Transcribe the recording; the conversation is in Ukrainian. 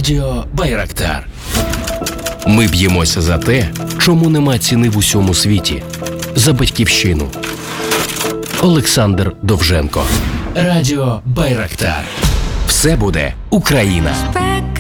Радіо Байрактар. Ми б'ємося за те, чому нема ціни в усьому світі. За батьківщину. Олександр Довженко. Радіо Байрактар. Все буде Україна.